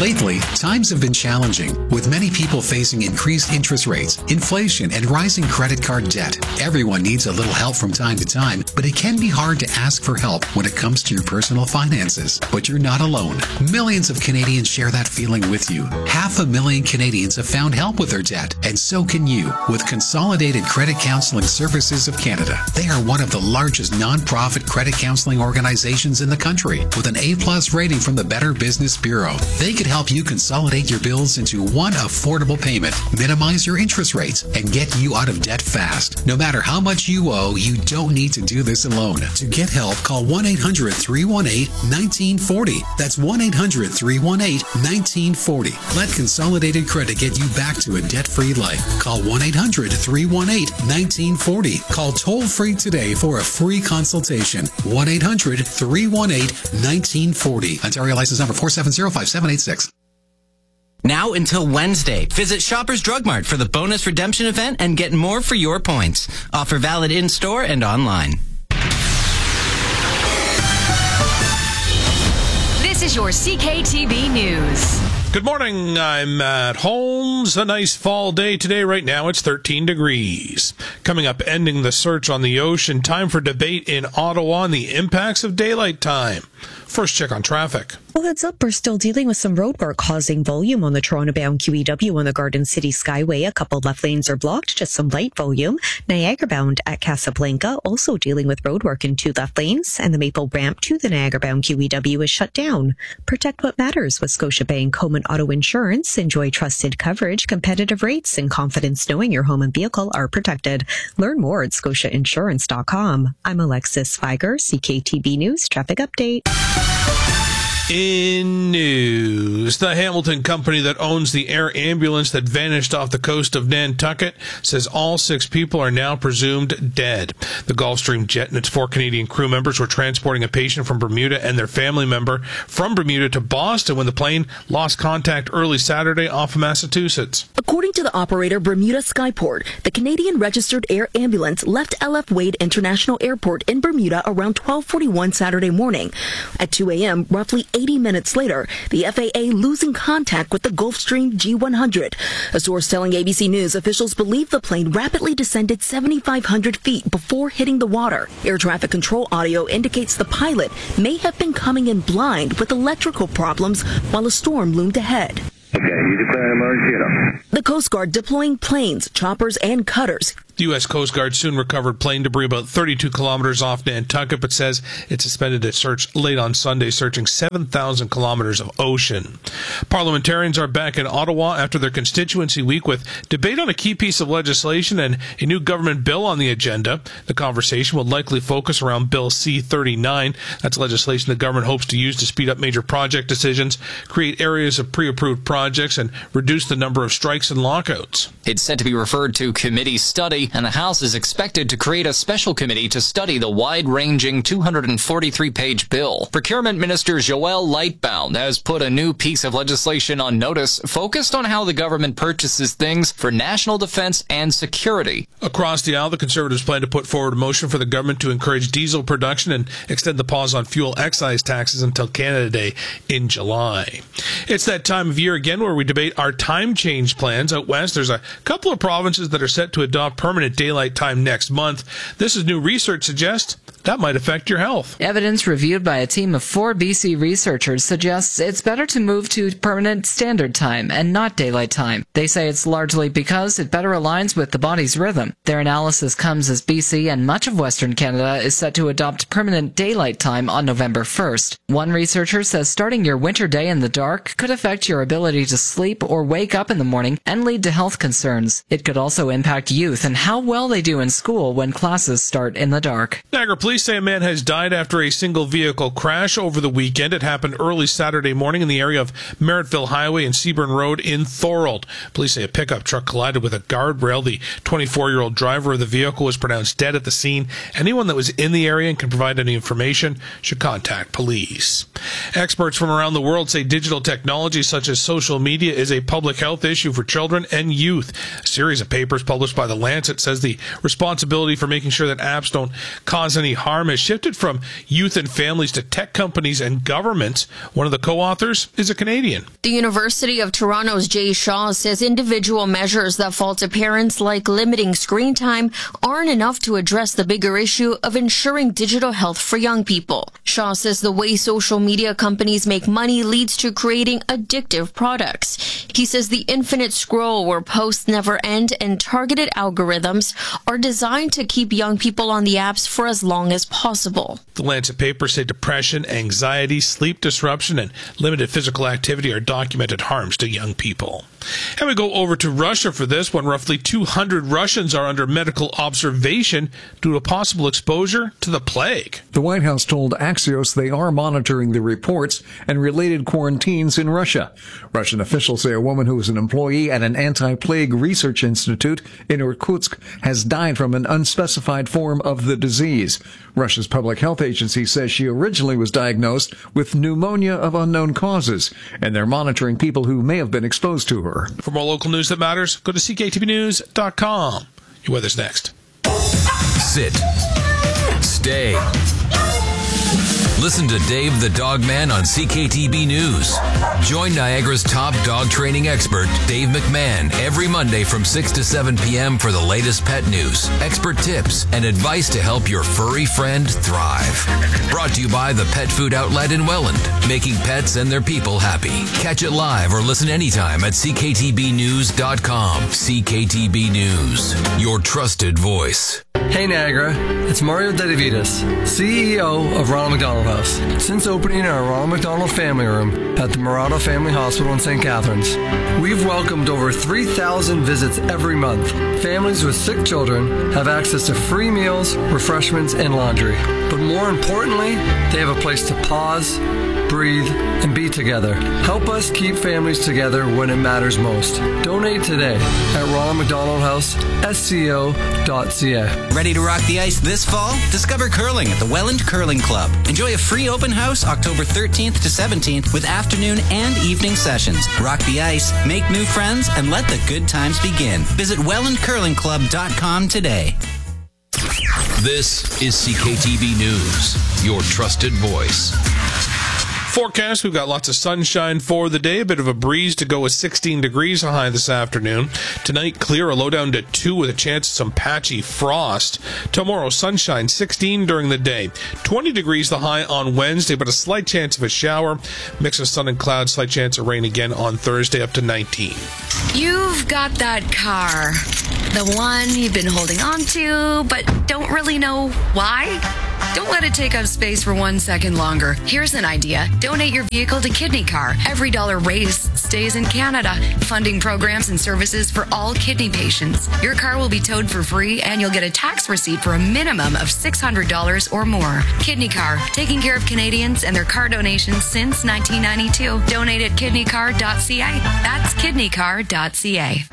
Lately, times have been challenging, with many people facing increased interest rates, inflation, and rising credit card debt. Everyone needs a little help from time to time, but it can be hard to ask for help when it comes to your personal finances. But you're not alone. Millions of Canadians share that feeling with you. 500,000 Canadians have found help with their debt, and so can you with Consolidated Credit Counseling Services of Canada. They are one of the largest non-profit credit counseling organizations in the country, with an A+ rating from the Better Business Bureau. They could help you consolidate your bills into one affordable payment, minimize your interest rates, and get you out of debt fast. No matter how much you owe, you don't need to do this alone. To get help, call 1-800-318-1940. That's 1-800-318-1940. Let Consolidated Credit get you back to a debt-free life. Call 1-800-318-1940. Call toll-free today for a free consultation. 1-800-318-1940. Ontario license number 4705786. Now until Wednesday, visit Shoppers Drug Mart for the bonus redemption event and get more for your points. Offer valid in-store and online. This is your CKTB News. Good morning, I'm Matt Holmes. A nice fall day today. Right now it's 13 degrees. Coming up, ending the search on the ocean. Time for debate in Ottawa on the impacts of daylight time. First check on traffic. Well, heads up, we're still dealing with some roadwork causing volume on the Toronto-bound QEW on the Garden City Skyway. A couple left lanes are blocked, just some light volume. Niagara-bound at Casablanca, also dealing with roadwork in 2 left lanes. And the Maple ramp to the Niagara-bound QEW is shut down. Protect what matters with Scotiabank Home and Auto Insurance. Enjoy trusted coverage, competitive rates, and confidence knowing your home and vehicle are protected. Learn more at scotiainsurance.com. I'm Alexis Feiger, CKTB News Traffic Update. In news, the Hamilton company that owns the air ambulance that vanished off the coast of Nantucket says all 6 people are now presumed dead. The Gulfstream jet and its 4 Canadian crew members were transporting a patient from Bermuda and their family member from Bermuda to Boston when the plane lost contact early Saturday off of Massachusetts. According to the operator Bermuda Skyport, the Canadian registered air ambulance left LF Wade International Airport in Bermuda around 12:41 Saturday morning. At 2 a.m., roughly 80 minutes later, the FAA losing contact with the Gulfstream G100. A source telling ABC News officials believe the plane rapidly descended 7,500 feet before hitting the water. Air traffic control audio indicates the pilot may have been coming in blind with electrical problems while a storm loomed ahead. Okay, you declare an emergency. The Coast Guard deploying planes, choppers, and cutters. The U.S. Coast Guard soon recovered plane debris about 32 kilometers off Nantucket, but says it suspended its search late on Sunday, searching 7,000 kilometers of ocean. Parliamentarians are back in Ottawa after their constituency week with debate on a key piece of legislation and a new government bill on the agenda. The conversation will likely focus around Bill C-39. That's legislation the government hopes to use to speed up major project decisions, create areas of pre-approved projects, and reduce the number of strikes and lockouts. It's set to be referred to committee study, and the House is expected to create a special committee to study the wide-ranging 243-page bill. Procurement Minister Joël Lightbound has put a new piece of legislation on notice focused on how the government purchases things for national defense and security. Across the aisle, the Conservatives plan to put forward a motion for the government to encourage diesel production and extend the pause on fuel excise taxes until Canada Day in July. It's that time of year again where we debate our time change plans. Out west, there's a couple of provinces that are set to adopt permanent daylight time next month. This is new research suggests that might affect your health. Evidence reviewed by a team of 4 BC researchers suggests it's better to move to permanent standard time and not daylight time. They say it's largely because it better aligns with the body's rhythm. Their analysis comes as BC and much of Western Canada is set to adopt permanent daylight time on November 1st. One researcher says starting your winter day in the dark could affect your ability to sleep or wake up in the morning and lead to health concerns. It could also impact youth and how well they do in school when classes start in the dark. Niagara police say a man has died after a single vehicle crash over the weekend. It happened early Saturday morning in the area of Merrittville Highway and Seaburn Road in Thorold. Police say a pickup truck collided with a guardrail. The 24-year-old driver of the vehicle was pronounced dead at the scene. Anyone that was in the area and can provide any information should contact police. Experts from around the world say digital technology such as social media is a public health issue for children and youth. A series of papers published by The Lancet It says the responsibility for making sure that apps don't cause any harm has shifted from youth and families to tech companies and governments. One of the co-authors is a Canadian. The University of Toronto's Jay Shaw says individual measures that fall to parents, like limiting screen time, aren't enough to address the bigger issue of ensuring digital health for young people. Shaw says the way social media companies make money leads to creating addictive products. He says the infinite scroll where posts never end and targeted algorithms are designed to keep young people on the apps for as long as possible. The Lancet papers say depression, anxiety, sleep disruption, and limited physical activity are documented harms to young people. And we go over to Russia for this one. Roughly 200 Russians are under medical observation due to possible exposure to the plague. The White House told Axios they are monitoring the reports and related quarantines in Russia. Russian officials say a woman who was an employee at an anti-plague research institute in Irkutsk has died from an unspecified form of the disease. Russia's public health agency says she originally was diagnosed with pneumonia of unknown causes, and they're monitoring people who may have been exposed to her. For more local news that matters, go to cktvnews.com. Your weather's next. Sit. Stay. Listen to Dave the Dog Man on CKTB News. Join Niagara's top dog training expert, Dave McMahon, every Monday from 6 to 7 p.m. for the latest pet news, expert tips, and advice to help your furry friend thrive. Brought to you by the Pet Food Outlet in Welland, making pets and their people happy. Catch it live or listen anytime at cktbnews.com. CKTB News, your trusted voice. Hey Niagara, it's Mario Dedivitas, CEO of Ronald McDonald House. Since opening our Ronald McDonald Family Room at the Murata Family Hospital in St. Catharines, we've welcomed over 3,000 visits every month. Families with sick children have access to free meals, refreshments, and laundry. But more importantly, they have a place to pause, breathe, and be together. Help us keep families together when it matters most. Donate today at Ronald McDonald House, SCO.ca. Ready to rock the ice this fall? Discover curling at the Welland Curling Club. Enjoy a free open house October 13th to 17th with afternoon and evening sessions. Rock the ice, make new friends, and let the good times begin. Visit wellandcurlingclub.com today. This is CKTB News, your trusted voice. Forecast, we've got lots of sunshine for the day. A bit of a breeze to go with 16 degrees a high this afternoon. Tonight, clear, a low down to 2 with a chance of some patchy frost. Tomorrow, sunshine, 16 during the day. 20 degrees the high on Wednesday, but a slight chance of a shower. Mix of sun and clouds, slight chance of rain again on Thursday, up to 19. You've got that car. The one you've been holding on to, but don't really know why? Don't let it take up space for 1 second longer. Here's an idea. Donate your vehicle to Kidney Car. Every dollar raised stays in Canada, funding programs and services for all kidney patients. Your car will be towed for free, and you'll get a tax receipt for a minimum of $600 or more. Kidney Car, taking care of Canadians and their car donations since 1992. Donate at kidneycar.ca. That's kidneycar.ca.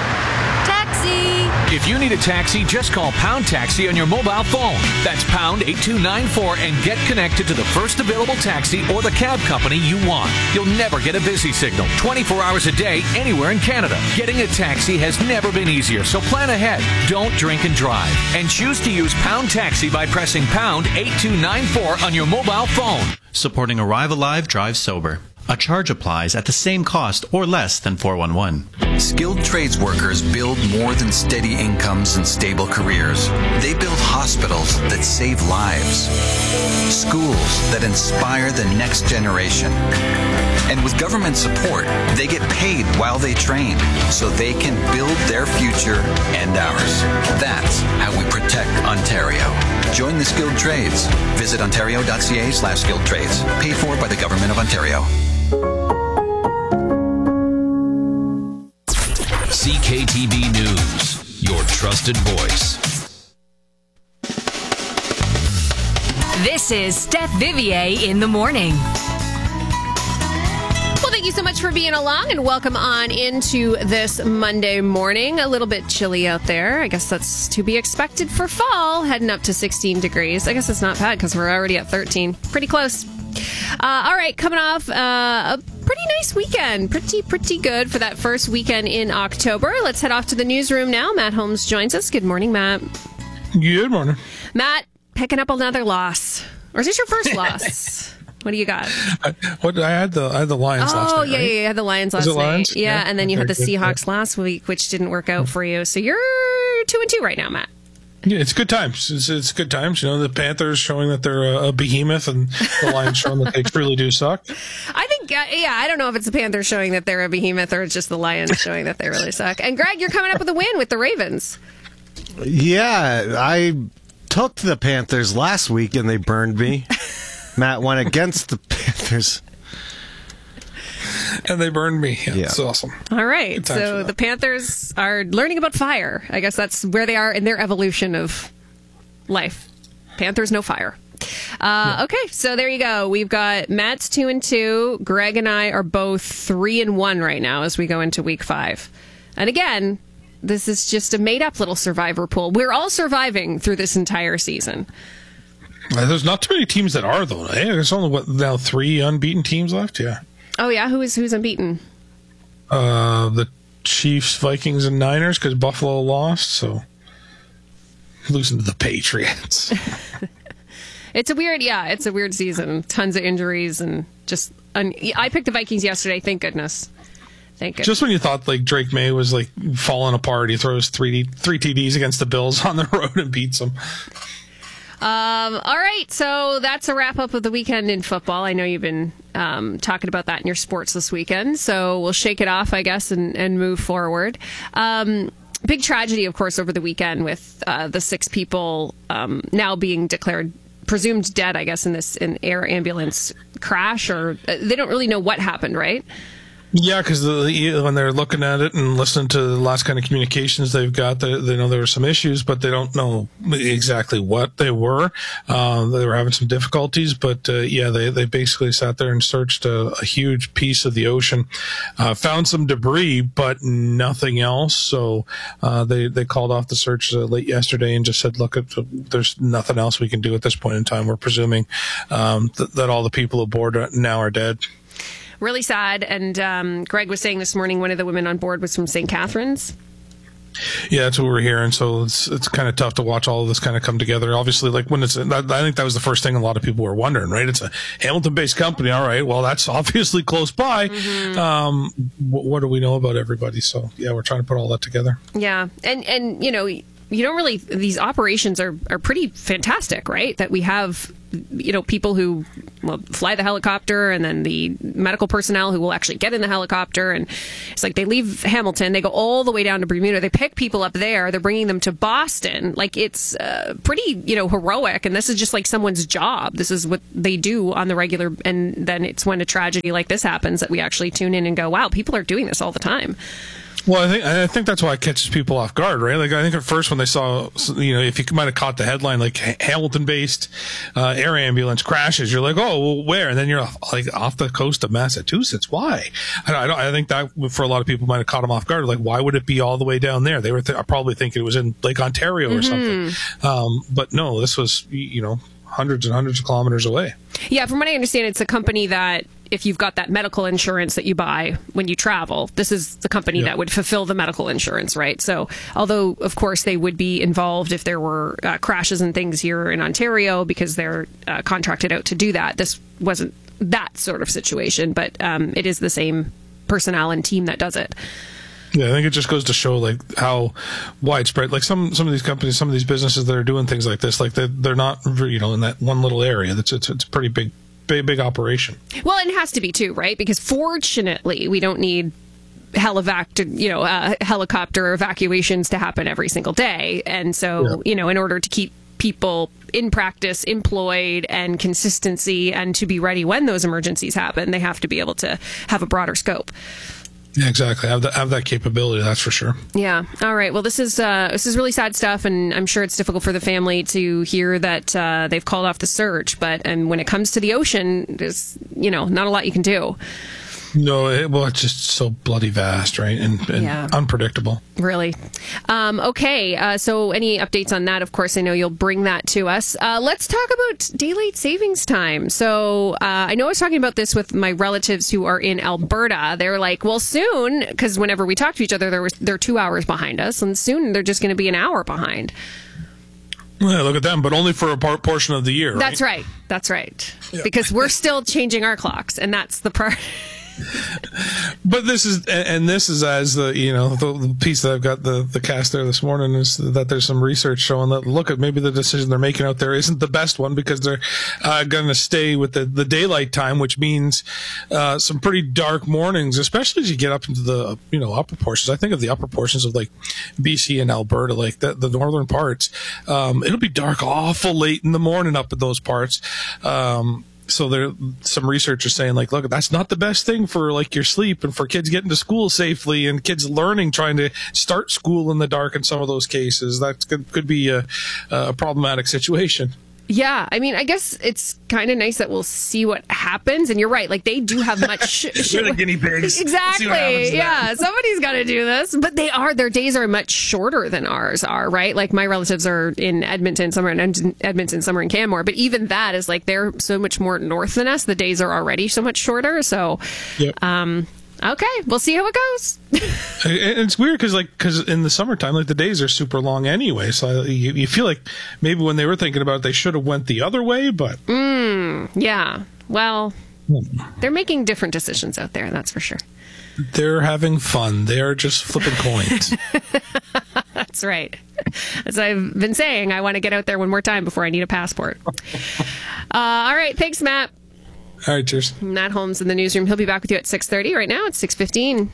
Taxi! If you need a taxi, just call Pound Taxi on your mobile phone. That's pound 8294 and get connected to the first available taxi or the cab company you want. You'll never get a busy signal 24 hours a day anywhere in Canada. Getting a taxi has never been easier, so plan ahead. Don't drink and drive. And choose to use Pound Taxi by pressing pound 8294 on your mobile phone. Supporting Arrive Alive, Drive Sober. A charge applies at the same cost or less than 411. Skilled trades workers build more than steady incomes and stable careers. They build hospitals that save lives, schools that inspire the next generation. And with government support, they get paid while they train so they can build their future and ours. That's how we protect Ontario. Join the skilled trades. Visit ontario.ca/skilled trades. Paid for by the Government of Ontario. CKTB News, your trusted voice. This is Steph Vivier in the morning. Well, thank you so much for being along, and welcome on into this Monday morning. A little bit chilly out there. I guess that's to be expected for fall, heading up to 16 degrees. I guess it's not bad because we're already at 13. Pretty close. All right, coming off a pretty nice weekend. Pretty good for that first weekend in October. Let's head off to the newsroom now. Matt Holmes joins us. Good morning, Matt. Good morning. Matt, picking up another loss. Or is this your first loss? What do you got? I had the Lions last night. Oh, yeah, right? you had the Lions last night. Lions? Yeah, and then you had the Okay, good, Seahawks last week, which didn't work out for you. So you're 2-2 right now, Matt. Yeah, it's good times. It's good times. You know, the Panthers showing that they're a behemoth, and the Lions showing that they truly do suck. I think, I don't know if it's the Panthers showing that they're a behemoth or it's just the Lions showing that they really suck. And Greg, you're coming up with a win with the Ravens. Yeah, I took the Panthers last week and they burned me. Matt went against the Panthers. And they burned me. Yeah, it's awesome. All right. So the Panthers are learning about fire. I guess that's where they are in their evolution of life. Panthers, no fire. Okay, so there you go. We've got Matt's 2-2. Greg and I are both 3-1 right now as we go into week 5. And again, this is just a made-up little survivor pool. We're all surviving through this entire season. There's not too many teams that are, though. There's only, now 3 unbeaten teams left? Yeah. Oh, yeah? Who's unbeaten? The Chiefs, Vikings, and Niners, because Buffalo lost, so losing to the Patriots. It's a weird season. Tons of injuries and just... I picked the Vikings yesterday, thank goodness. Just when you thought like Drake May was like falling apart, he throws three TDs against the Bills on the road and beats them. All right, so that's a wrap up of the weekend in football. I know you've been talking about that in your sports this weekend, so we'll shake it off, I guess, and move forward. Big tragedy, of course, over the weekend with the 6 people now being declared presumed dead, I guess, in this air ambulance crash, or they don't really know what happened, right? Yeah, because when they're looking at it and listening to the last kind of communications they've got, they know there were some issues, but they don't know exactly what they were. They were having some difficulties, but they basically sat there and searched a huge piece of the ocean, found some debris, but nothing else. So they called off the search late yesterday and just said, look, there's nothing else we can do at this point in time. We're presuming that all the people aboard now are dead. Really sad. And Greg was saying this morning one of the women on board was from St. Catharines. Yeah, that's what we're hearing. So it's kind of tough to watch all of this kind of come together. Obviously, like when I think that was the first thing a lot of people were wondering, right? It's a Hamilton-based company. All right, well, that's obviously close by. Mm-hmm. What do we know about everybody? So yeah, we're trying to put all that together. Yeah, and you don't really. These operations are pretty fantastic, right? That we have. People who fly the helicopter and then the medical personnel who will actually get in the helicopter. And it's like they leave Hamilton, they go all the way down to Bermuda. They pick people up there. They're bringing them to Boston. Like it's pretty, heroic. And this is just like someone's job. This is what they do on the regular. And then it's when a tragedy like this happens that we actually tune in and go, wow, people are doing this all the time. Well, I think that's why it catches people off guard, right? Like I think at first when they saw, if you might have caught the headline like Hamilton-based air ambulance crashes, you're like, oh, well, where? And then you're like off the coast of Massachusetts. Why? I think that for a lot of people might have caught them off guard. Like, why would it be all the way down there? They were probably thinking it was in Lake Ontario or something. But no, this was hundreds and hundreds of kilometers away. Yeah, from what I understand, it's a company that if you've got that medical insurance that you buy when you travel, this is the company that would fulfill the medical insurance, right? So although, of course, they would be involved if there were crashes and things here in Ontario because they're contracted out to do that. This wasn't that sort of situation, but it is the same personnel and team that does it. Yeah, I think it just goes to show like how widespread, like some of these companies, some of these businesses that are doing things like this, like they're not, in that one little area. It's a pretty big operation. Well, it has to be too, right? Because fortunately, we don't need helicopter evacuations to happen every single day. And so, in order to keep people in practice, employed, and consistency, and to be ready when those emergencies happen, they have to be able to have a broader scope. Yeah, exactly. Have that capability, that's for sure. Yeah. All right. Well, this is really sad stuff, and I'm sure it's difficult for the family to hear that they've called off the search. But when it comes to the ocean, there's not a lot you can do. No, it's just so bloody vast, right? And unpredictable. Really. Okay. So any updates on that? Of course, I know you'll bring that to us. Let's talk about daylight savings time. So I know I was talking about this with my relatives who are in Alberta. They're like, well, soon, because whenever we talk to each other, they're 2 hours behind us, and soon they're just going to be an hour behind. Yeah, look at them, but only for a portion of the year, right? That's right. Yeah. Because we're still changing our clocks, and that's the part. But this is as the piece that I've got the cast there this morning is that there's some research showing that look at maybe the decision they're making out there isn't the best one, because they're going to stay with the daylight time, which means some pretty dark mornings, especially as you get up into the upper portions. I think of the upper portions of like BC and Alberta, like the northern parts. It'll be dark awful late in the morning up in those parts. So there, some researchers saying like, look, that's not the best thing for like your sleep and for kids getting to school safely and kids learning, trying to start school in the dark in some of those cases. That could be a problematic situation. Yeah, I mean, I guess it's kind of nice that we'll see what happens. And you're right, like they do have much. You're the guinea pigs. Exactly. Yeah, somebody's got to do this. But their days are much shorter than ours are, right? Like my relatives are in Edmonton, some are in Edmonton, some are in Canmore. But even that is like they're so much more north than us. The days are already so much shorter. So, yep. Okay, we'll see how it goes. It's weird because in the summertime, like the days are super long anyway. So you feel like maybe when they were thinking about it, they should have went the other way. But yeah, well, they're making different decisions out there. That's for sure. They're having fun. They are just flipping coins. That's right. As I've been saying, I want to get out there one more time before I need a passport. All right, thanks, Matt. All right, cheers. Matt Holmes in the newsroom. He'll be back with you at 6:30. Right now, it's 6:15.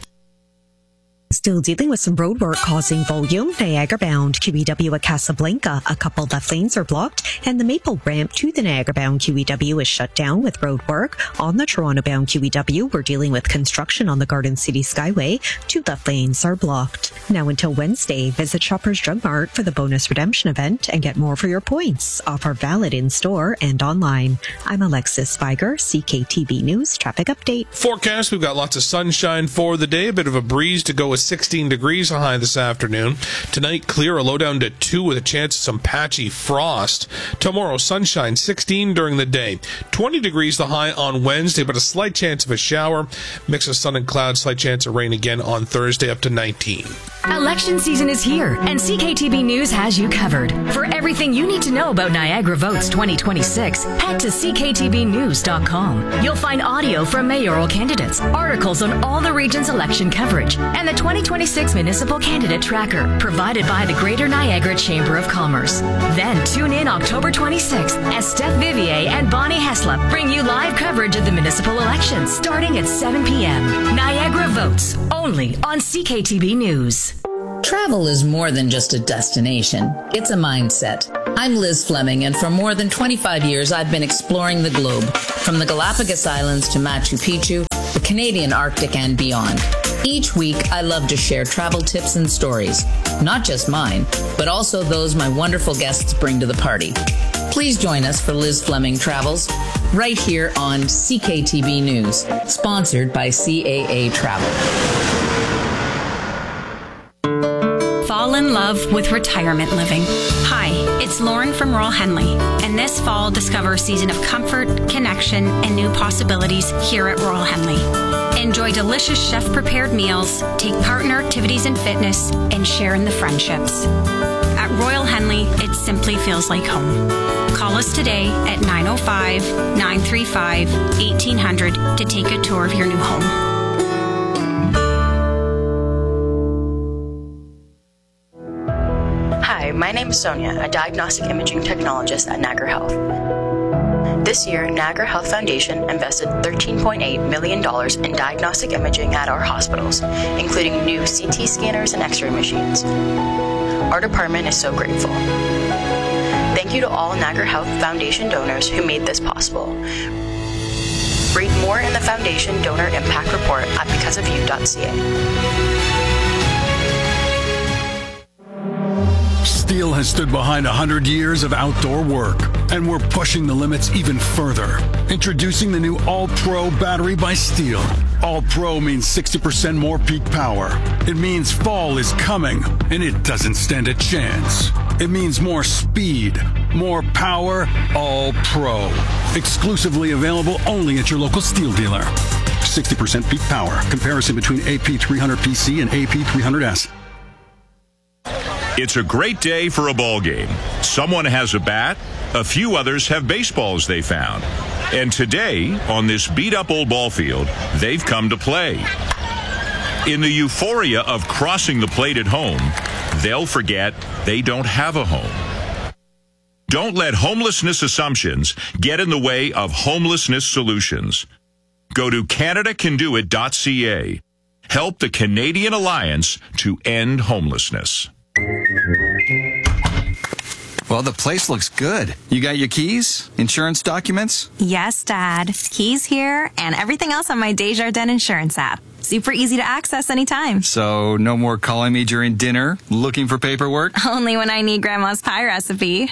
Still dealing with some roadwork causing volume. Niagara bound QEW at Casablanca. A couple left lanes are blocked, and the Maple ramp to the Niagara bound QEW is shut down with roadwork. On the Toronto bound QEW, we're dealing with construction on the Garden City Skyway. 2 left lanes are blocked. Now until Wednesday, visit Shoppers Drug Mart for the bonus redemption event and get more for your points. Offer valid in store and online. I'm Alexis Viger, CKTB News Traffic Update. Forecast, we've got lots of sunshine for the day. A bit of a breeze to go with 16 degrees high this afternoon. Tonight, clear, a low down to 2 with a chance of some patchy frost. Tomorrow, sunshine, 16 during the day. 20 degrees the high on Wednesday, but a slight chance of a shower. Mix of sun and clouds, slight chance of rain again on Thursday, up to 19. Election season is here, and CKTB News has you covered. For everything you need to know about Niagara Votes 2026, head to CKTBnews.com. You'll find audio from mayoral candidates, articles on all the region's election coverage, and the 2026 Municipal Candidate Tracker, provided by the Greater Niagara Chamber of Commerce. Then tune in October 26th as Steph Vivier and Bonnie Heslop bring you live coverage of the municipal elections, starting at 7 p.m. Niagara Votes, only on CKTB News. Travel is more than just a destination. It's a mindset. I'm Liz Fleming, and for more than 25 years, I've been exploring the globe, from the Galapagos Islands to Machu Picchu, the Canadian Arctic, and beyond. Each week, I love to share travel tips and stories, not just mine, but also those my wonderful guests bring to the party. Please join us for Liz Fleming Travels, right here on CKTB News, sponsored by CAA Travel. Fall in love with retirement living. Hi, it's Lauren from Royal Henley, and this fall discover a season of comfort, connection, and new possibilities here at Royal Henley. Enjoy delicious chef-prepared meals, take part in our activities and fitness, and share in the friendships. At Royal Henley, it simply feels like home. Call us today at 905-935-1800 to take a tour of your new home. Hi, my name is Sonia, a diagnostic imaging technologist at Niagara Health. This year, Niagara Health Foundation invested $13.8 million in diagnostic imaging at our hospitals, including new CT scanners and X-ray machines. Our department is so grateful. Thank you to all Niagara Health Foundation donors who made this possible. Read more in the Foundation Donor Impact Report at becauseofyou.ca. Steel has stood behind 100 years of outdoor work, And we're pushing the limits even further. Introducing the new All-Pro battery by Steel. All-Pro means 60% more peak power. It means fall is coming, and it doesn't stand a chance. It means more speed, more power, All-Pro. Exclusively available only at your local Steel dealer. 60% peak power. Comparison between AP300PC and AP300S. It's a great day for a ball game. Someone has a bat, a few others have baseballs they found. And today, on this beat-up old ball field, they've come to play. In the euphoria of crossing the plate at home, they'll forget they don't have a home. Don't let homelessness assumptions get in the way of homelessness solutions. Go to CanadaCanDoIt.ca. Help the Canadian Alliance to end homelessness. Well, the place looks good. You got your keys? Insurance documents? Yes, Dad. Keys here and everything else on my Desjardins insurance app. Super easy to access anytime. So, no more calling me during dinner, looking for paperwork? Only when I need Grandma's pie recipe.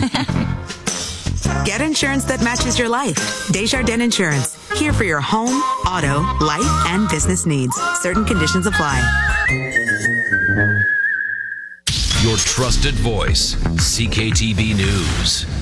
Get insurance that matches your life. Desjardins Insurance. Here for your home, auto, life, and business needs. Certain conditions apply. Your trusted voice, CKTB News.